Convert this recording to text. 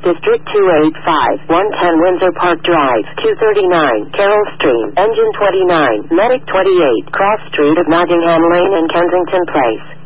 District 285, 110 Windsor Park Drive, 239, Carroll Stream, Engine 29, Medic 28, Cross Street of Nottingham Lane and Kensington Place.